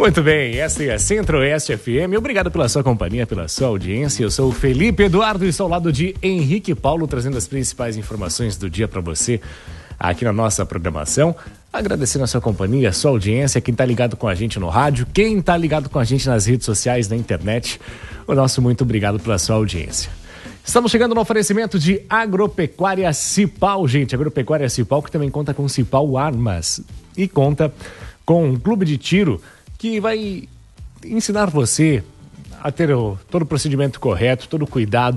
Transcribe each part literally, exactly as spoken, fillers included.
Muito bem, essa é a Centro-Oeste F M. Obrigado pela sua companhia, pela sua audiência. Eu sou o Felipe Eduardo e estou ao lado de Henrique Paulo, trazendo as principais informações do dia para você aqui na nossa programação. Agradecendo a sua companhia, a sua audiência, quem está ligado com a gente no rádio, quem está ligado com a gente nas redes sociais, na internet. O nosso muito obrigado pela sua audiência. Estamos chegando no oferecimento de Agropecuária Cipal, gente. Agropecuária Cipal, que também conta com Cipal Armas e conta com um clube de tiro que vai ensinar você a ter o, todo o procedimento correto, todo o cuidado.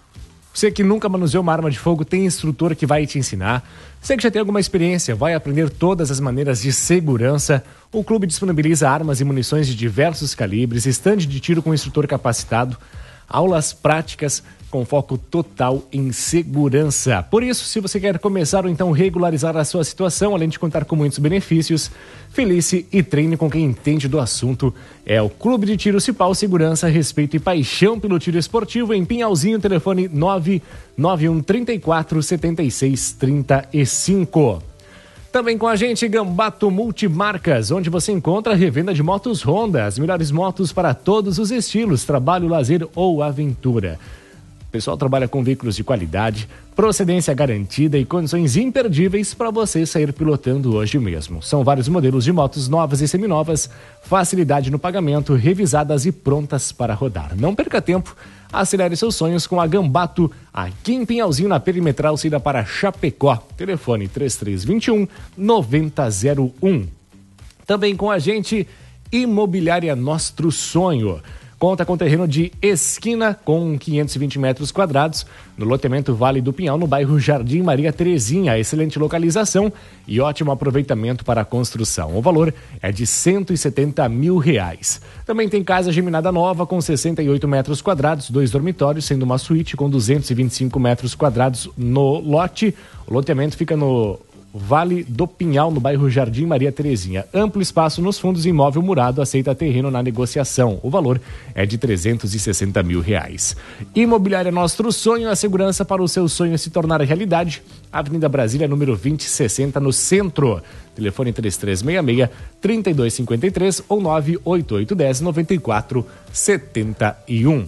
Você que nunca manuseou uma arma de fogo, tem instrutor que vai te ensinar. Você que já tem alguma experiência, vai aprender todas as maneiras de segurança. O clube disponibiliza armas e munições de diversos calibres, estande de tiro com instrutor capacitado, aulas práticas com foco total em segurança. Por isso, se você quer começar ou então regularizar a sua situação, além de contar com muitos benefícios, felice e treine com quem entende do assunto. É o Clube de Tiro Cipal, segurança, respeito e paixão pelo tiro esportivo em Pinhalzinho, telefone nove nove um três quatro sete seis três cinco. Também com a gente, Gambato Multimarcas, onde você encontra a revenda de motos Honda, as melhores motos para todos os estilos, trabalho, lazer ou aventura. O pessoal trabalha com veículos de qualidade, procedência garantida e condições imperdíveis para você sair pilotando hoje mesmo. São vários modelos de motos novas e seminovas, facilidade no pagamento, revisadas e prontas para rodar. Não perca tempo, acelere seus sonhos com a Gambato, aqui em Pinhalzinho, na Perimetral, saída para Chapecó. Telefone três três dois um, nove zero zero um. Também com a gente, Imobiliária Nostro Sonho. Conta com terreno de esquina com quinhentos e vinte metros quadrados no loteamento Vale do Pinhal, no bairro Jardim Maria Terezinha. Excelente localização e ótimo aproveitamento para a construção. O valor é de cento e setenta mil reais. Também tem casa geminada nova com sessenta e oito metros quadrados, dois dormitórios, sendo uma suíte com duzentos e vinte e cinco metros quadrados no lote. O loteamento fica no Vale do Pinhal, no bairro Jardim Maria Terezinha. Amplo espaço nos fundos, imóvel murado, aceita terreno na negociação. O valor é de trezentos e sessenta mil reais. Imobiliária Nostro Sonho, a segurança para o seu sonho se tornar realidade. Avenida Brasília, número vinte e sessenta, no centro. Telefone três três seis seis, três dois cinco três ou nove oito oito um zero, nove quatro sete um.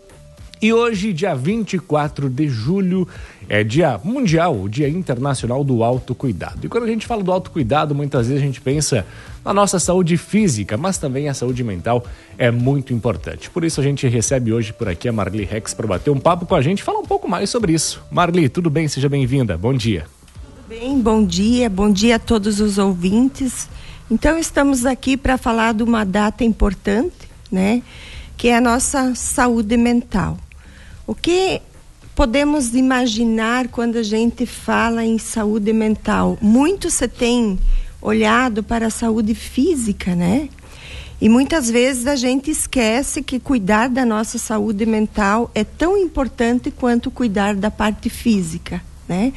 E hoje, dia vinte e quatro de julho, é dia mundial, dia internacional do autocuidado. E quando a gente fala do autocuidado, muitas vezes a gente pensa na nossa saúde física, mas também a saúde mental é muito importante. Por isso a gente recebe hoje por aqui a Marli Rex para bater um papo com a gente e falar um pouco mais sobre isso. Marli, tudo bem? Seja bem-vinda. Bom dia. Tudo bem, bom dia. Bom dia a todos os ouvintes. Então estamos aqui para falar de uma data importante, né? Que é a nossa saúde mental. O que podemos imaginar quando a gente fala em saúde mental? Muito se tem olhado para a saúde física, né? E muitas vezes a gente esquece que cuidar da nossa saúde mental é tão importante quanto cuidar da parte física, né?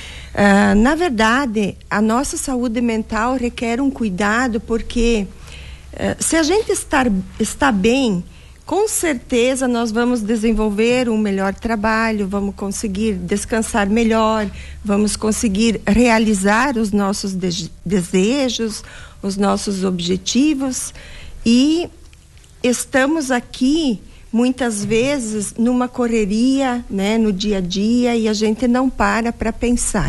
Ah, na verdade, a nossa saúde mental requer um cuidado porque ah, se a gente estar, está bem, com certeza nós vamos desenvolver um melhor trabalho, vamos conseguir descansar melhor, vamos conseguir realizar os nossos de- desejos, os nossos objetivos e estamos aqui muitas vezes numa correria, né, no dia a dia e a gente não para para pensar.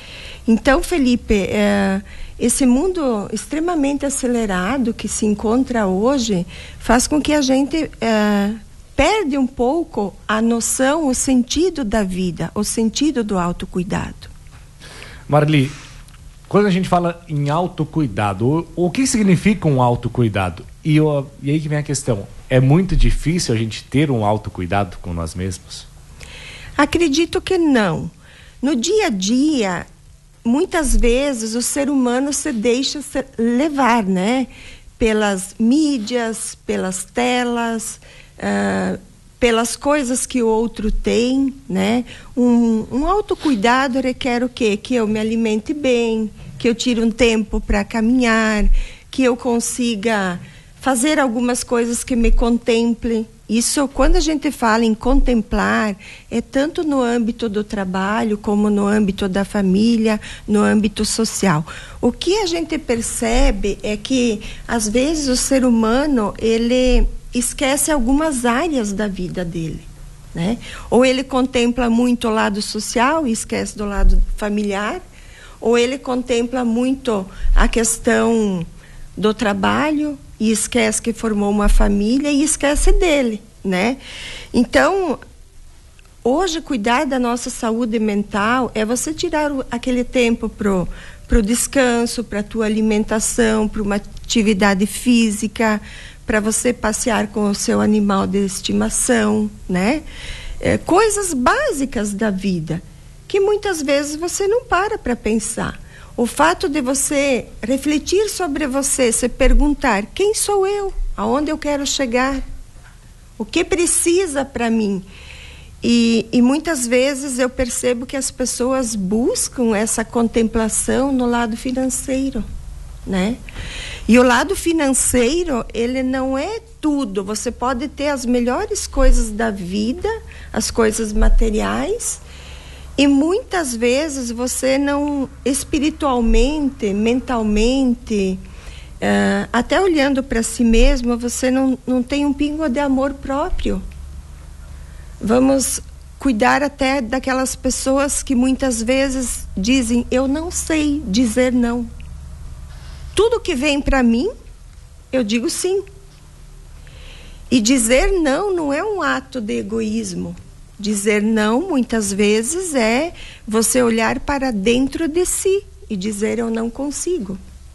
Então, Felipe, é, esse mundo extremamente acelerado que se encontra hoje faz com que a gente é, perde um pouco a noção, o sentido da vida, o sentido do autocuidado. Marli, quando a gente fala em autocuidado, o, o que significa um autocuidado? E, o, e aí que vem a questão, é muito difícil a gente ter um autocuidado com nós mesmos? Acredito que não. No dia a dia, muitas vezes o ser humano se deixa se levar, né? Pelas mídias, pelas telas, uh, pelas coisas que o outro tem, né? Um, um autocuidado requer o quê? Que eu me alimente bem, que eu tire um tempo para caminhar, que eu consiga fazer algumas coisas que me contemplem, Isso, quando a gente fala em contemplar, é tanto no âmbito do trabalho, como no âmbito da família, no âmbito social. O que a gente percebe é que, às vezes, o ser humano, ele esquece algumas áreas da vida dele, né? Ou ele contempla muito o lado social e esquece do lado familiar, ou ele contempla muito a questão do trabalho e esquece que formou uma família e esquece dele, né? Então, hoje, cuidar da nossa saúde mental é você tirar o, aquele tempo pro, pro descanso, para a tua alimentação, para uma atividade física, para você passear com o seu animal de estimação, né? É, coisas básicas da vida, que muitas vezes você não para para pensar. O fato de você refletir sobre você, se perguntar: quem sou eu? Aonde eu quero chegar? O que precisa para mim? E, e muitas vezes eu percebo que as pessoas buscam essa contemplação no lado financeiro, né? E o lado financeiro, ele não é tudo. Você pode ter as melhores coisas da vida, as coisas materiais, e muitas vezes você não, espiritualmente, mentalmente, uh, até olhando para si mesmo, você não, não tem um pingo de amor próprio. Vamos cuidar até daquelas pessoas que muitas vezes dizem: eu não sei dizer não. Tudo que vem para mim, eu digo sim. E dizer não não é um ato de egoísmo. Dizer não, muitas vezes, é você olhar para dentro de si e dizer: eu não consigo.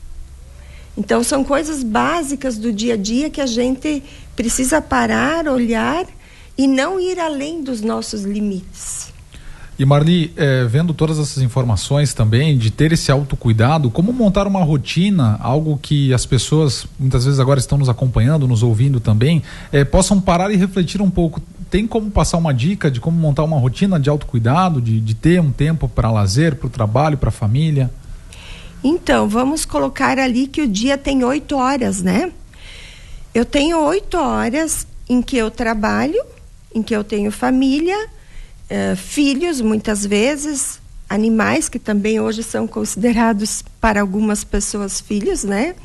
Então, são coisas básicas do dia a dia que a gente precisa parar, olhar e não ir além dos nossos limites. E Marli, é, vendo todas essas informações também, de ter esse autocuidado, como montar uma rotina, algo que as pessoas muitas vezes agora estão nos acompanhando, nos ouvindo também, é, possam parar e refletir um pouco. Tem como passar uma dica de como montar uma rotina de autocuidado, de, de ter um tempo para lazer, para o trabalho, para a família? Então, vamos colocar ali que o dia tem oito horas, né? Eu tenho oito horas em que eu trabalho, em que eu tenho família, Uh, filhos, muitas vezes, animais, que também hoje são considerados para algumas pessoas filhos, né?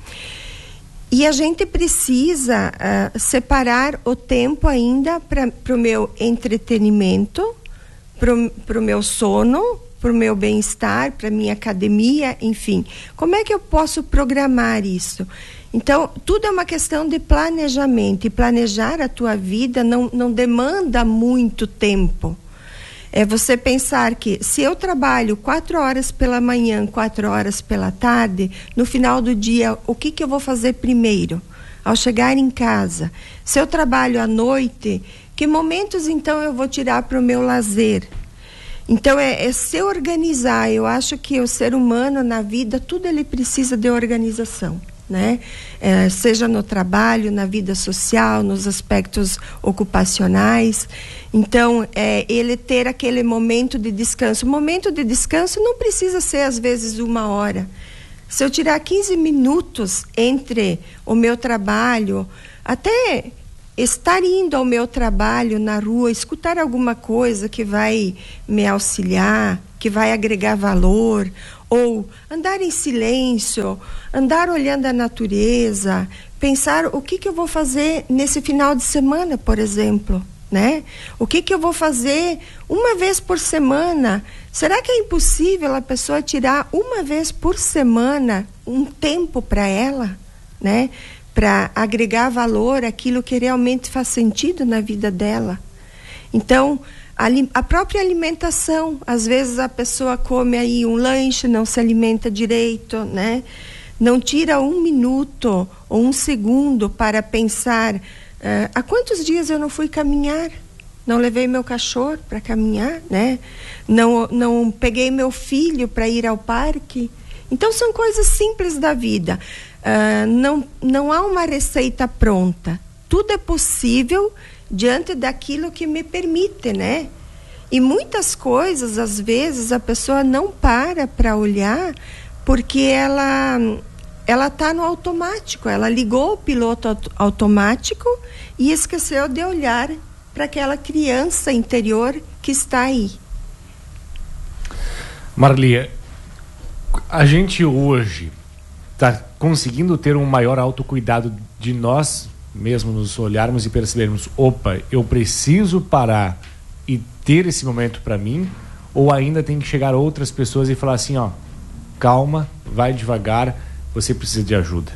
E a gente precisa uh, separar o tempo ainda para o meu entretenimento, para o meu sono, para o meu bem-estar, para a minha academia, enfim. Como é que eu posso programar isso? Então, tudo é uma questão de planejamento, e planejar a tua vida não, não demanda muito tempo. É você pensar que, se eu trabalho quatro horas pela manhã, quatro horas pela tarde, no final do dia, o que que eu vou fazer primeiro? Ao chegar em casa. Se eu trabalho à noite, que momentos então eu vou tirar para o meu lazer? Então, é, é se organizar. Eu acho que o ser humano, na vida, tudo ele precisa de organização, né? É, seja no trabalho, na vida social, nos aspectos ocupacionais. Então, é, ele ter aquele momento de descanso. O momento de descanso não precisa ser, às vezes, uma hora. Se eu tirar quinze minutos entre o meu trabalho, até estar indo ao meu trabalho na rua, escutar alguma coisa que vai me auxiliar, que vai agregar valor, ou andar em silêncio, andar olhando a natureza, pensar o que que eu vou fazer nesse final de semana, por exemplo, né? O que que eu vou fazer uma vez por semana? Será que é impossível a pessoa tirar uma vez por semana um tempo para ela, né? Para agregar valor àquilo que realmente faz sentido na vida dela? Então, a própria alimentação, às vezes a pessoa come aí um lanche, não se alimenta direito, né? Não tira um minuto ou um segundo para pensar, uh, há quantos dias eu não fui caminhar? Não levei meu cachorro para caminhar, né? Não, não peguei meu filho para ir ao parque. Então, são coisas simples da vida. Uh, não, não há uma receita pronta. Tudo é possível diante daquilo que me permite, né? E muitas coisas, às vezes, a pessoa não para para olhar, porque ela, ela está no automático, ela ligou o piloto aut- automático e esqueceu de olhar para aquela criança interior que está aí. Marli, a gente hoje está conseguindo ter um maior autocuidado de nós mesmo, nos olharmos e percebermos, opa, eu preciso parar e ter esse momento para mim, ou ainda tem que chegar outras pessoas e falar assim, ó, calma, vai devagar, você precisa de ajuda?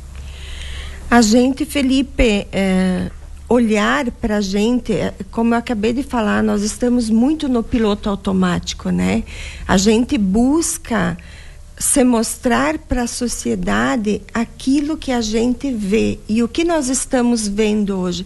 A gente, Felipe, é, olhar para a gente, como eu acabei de falar, nós estamos muito no piloto automático, né? A gente busca se mostrar para a sociedade aquilo que a gente vê. E o que nós estamos vendo hoje?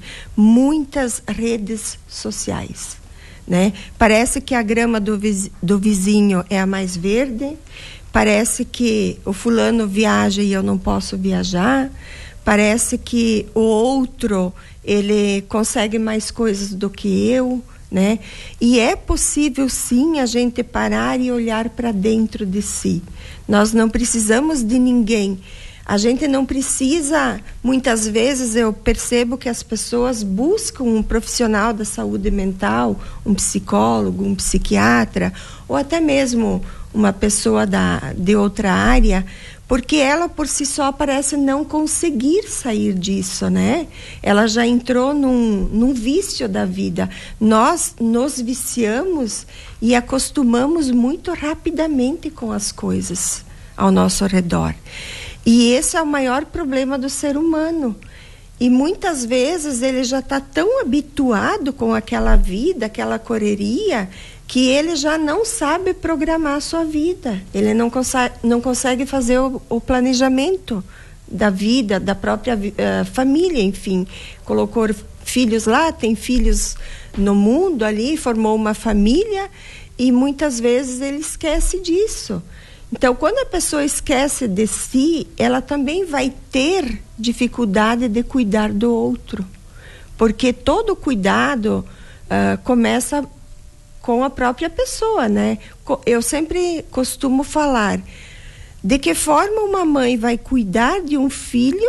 Muitas redes sociais, né? Parece que a grama do, viz, do vizinho é a mais verde, parece que o fulano viaja e eu não posso viajar, parece que o outro, ele consegue mais coisas do que eu, né? E é possível sim a gente parar e olhar para dentro de si. Nós não precisamos de ninguém. A gente não precisa, muitas vezes eu percebo que as pessoas buscam um profissional da saúde mental, um psicólogo, um psiquiatra, ou até mesmo uma pessoa da, de outra área, porque ela por si só parece não conseguir sair disso, né? Ela já entrou num, num vício da vida. Nós nos viciamos e acostumamos muito rapidamente com as coisas ao nosso redor. E esse é o maior problema do ser humano. E muitas vezes ele já está tão habituado com aquela vida, aquela correria, que ele já não sabe programar a sua vida. Ele não consegue, não consegue fazer o, o planejamento da vida, da própria uh, família, enfim. Colocou filhos lá, tem filhos no mundo ali, formou uma família e muitas vezes ele esquece disso. Então, quando a pessoa esquece de si, ela também vai ter dificuldade de cuidar do outro. Porque todo cuidado uh, começa com a própria pessoa, né? Eu sempre costumo falar, de que forma uma mãe vai cuidar de um filho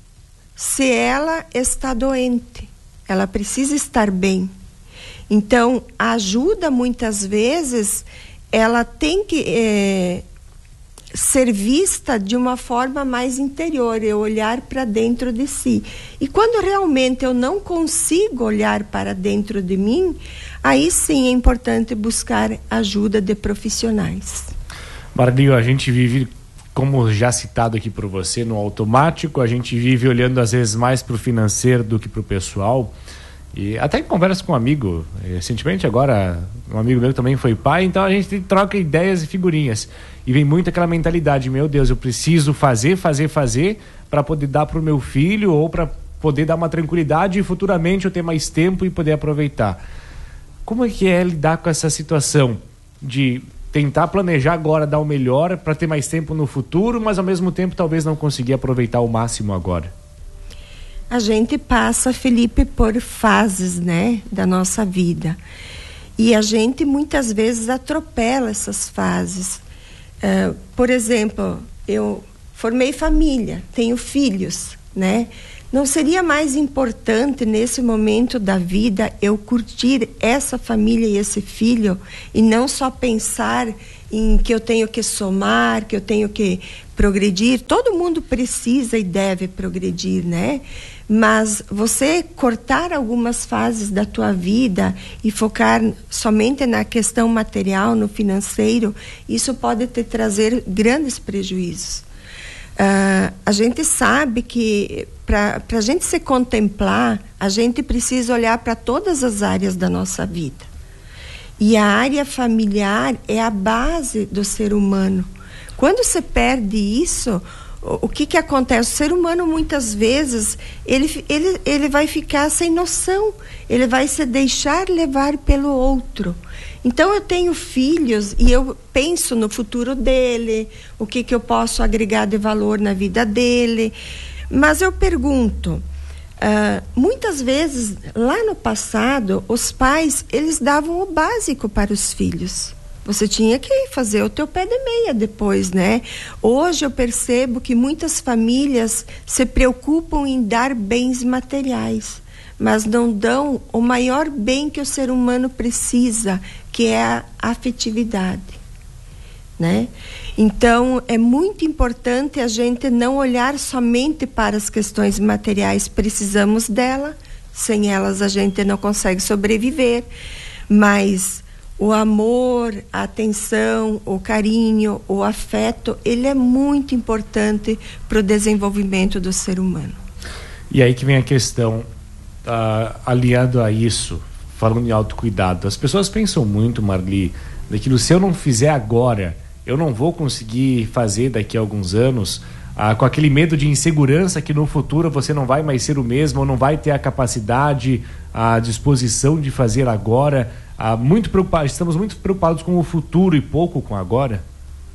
se ela está doente? Ela precisa estar bem. Então, a ajuda, muitas vezes, ela tem que é, ser vista de uma forma mais interior, eu olhar para dentro de si. E quando realmente eu não consigo olhar para dentro de mim, aí sim é importante buscar ajuda de profissionais. Marli, a gente vive, como já citado aqui por você, no automático, a gente vive olhando às vezes mais para o financeiro do que para o pessoal. E até em conversa com um amigo, recentemente agora, um amigo meu também foi pai, então a gente troca ideias e figurinhas. E vem muito aquela mentalidade, meu Deus, eu preciso fazer, fazer, fazer para poder dar para o meu filho ou para poder dar uma tranquilidade e futuramente eu ter mais tempo e poder aproveitar. Como é que é lidar com essa situação de tentar planejar agora, dar o melhor para ter mais tempo no futuro, mas ao mesmo tempo talvez não conseguir aproveitar o máximo agora? A gente passa, Felipe, por fases, né, da nossa vida. E a gente muitas vezes atropela essas fases. Uh, por exemplo, eu formei família, tenho filhos, né? Não seria mais importante nesse momento da vida eu curtir essa família e esse filho e não só pensar em que eu tenho que somar, que eu tenho que progredir? Todo mundo precisa e deve progredir, né? Mas você cortar algumas fases da tua vida e focar somente na questão material, no financeiro, isso pode te trazer grandes prejuízos. Uh, a gente sabe que para a gente se contemplar, a gente precisa olhar para todas as áreas da nossa vida. E a área familiar é a base do ser humano. Quando você perde isso, o, o que que acontece? O ser humano muitas vezes, ele, ele, ele vai ficar sem noção, ele vai se deixar levar pelo outro. Então eu tenho filhos e eu penso no futuro dele, o que que eu posso agregar de valor na vida dele, mas eu pergunto, uh, muitas vezes lá no passado os pais, eles davam o básico para os filhos, você tinha que fazer o teu pé de meia depois, né? Hoje eu percebo que muitas famílias se preocupam em dar bens materiais, mas não dão o maior bem que o ser humano precisa, que é a afetividade, né? Então é muito importante a gente não olhar somente para as questões materiais. Precisamos dela, sem elas a gente não consegue sobreviver, mas o amor, a atenção, o carinho, o afeto, ele é muito importante para o desenvolvimento do ser humano. E aí que vem a questão, uh, aliado a isso, falando em autocuidado, as pessoas pensam muito, Marli, daquilo, se eu não fizer agora, eu não vou conseguir fazer daqui a alguns anos, ah, com aquele medo de insegurança que no futuro você não vai mais ser o mesmo, ou não vai ter a capacidade, a disposição de fazer agora. Ah, muito preocupados, estamos muito preocupados com o futuro e pouco com agora.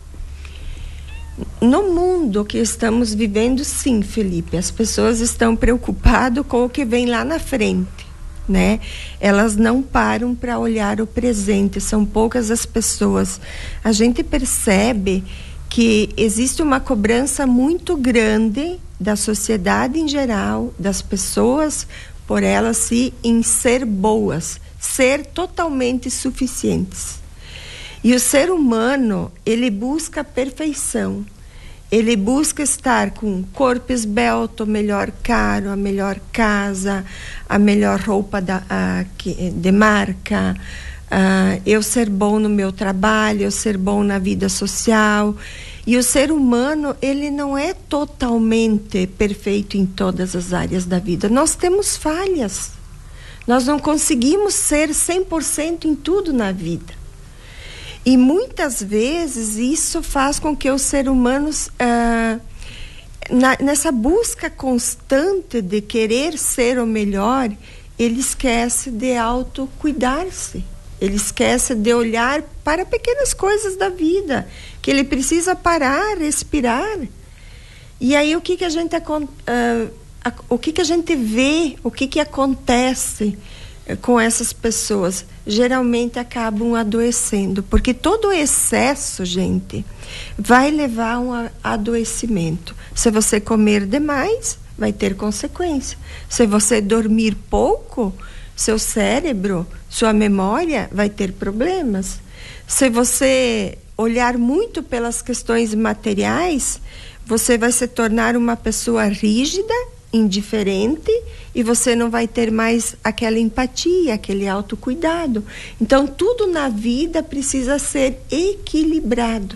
No mundo que estamos vivendo, sim, Felipe, as pessoas estão preocupadas com o que vem lá na frente, né? Elas não param para olhar o presente, são poucas as pessoas. A gente percebe que existe uma cobrança muito grande da sociedade em geral, das pessoas, por elas se em ser boas, ser totalmente suficientes. E o ser humano, ele busca a perfeição. Ele busca estar com corpo esbelto, melhor carro, a melhor casa, a melhor roupa da, a, que, de marca, a, eu ser bom no meu trabalho, eu ser bom na vida social. E o ser humano, ele não é totalmente perfeito em todas as áreas da vida. Nós temos falhas. Nós não conseguimos ser cem por cento em tudo na vida. E muitas vezes isso faz com que os seres humanos, ah, na, nessa busca constante de querer ser o melhor, ele esquece de autocuidar-se. Ele esquece de olhar para pequenas coisas da vida, que ele precisa parar, respirar. E aí o que que a gente, uh, a, o que que a gente vê, o que que acontece com essas pessoas? Geralmente acabam adoecendo, porque todo excesso, gente, vai levar a um adoecimento. Se você comer demais, vai ter consequência. Se você dormir pouco, seu cérebro, sua memória vai ter problemas. Se você olhar muito pelas questões materiais, você vai se tornar uma pessoa rígida, indiferente, e você não vai ter mais aquela empatia, aquele autocuidado. Então, tudo na vida precisa ser equilibrado,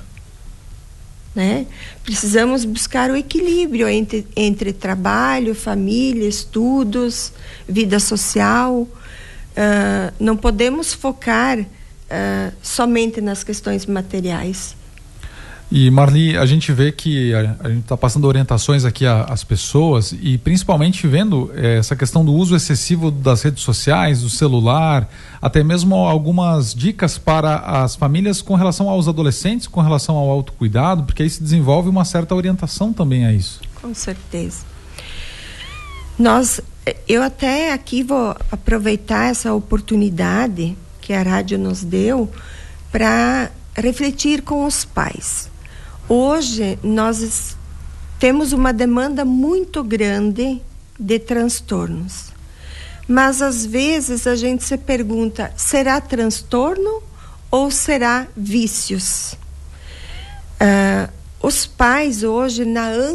né? Precisamos buscar o equilíbrio entre, entre trabalho, família, estudos, vida social. Uh, não podemos focar uh, somente nas questões materiais. E Marli, a gente vê que a, a gente está passando orientações aqui às pessoas e principalmente vendo eh, essa questão do uso excessivo das redes sociais, do celular, até mesmo algumas dicas para as famílias com relação aos adolescentes, com relação ao autocuidado, porque aí se desenvolve uma certa orientação também a isso. Com certeza. Nós, eu até aqui vou aproveitar essa oportunidade que a rádio nos deu para refletir com os pais. Hoje nós temos uma demanda muito grande de transtornos, mas às vezes a gente se pergunta, será transtorno ou será vícios? Uh, os pais hoje, na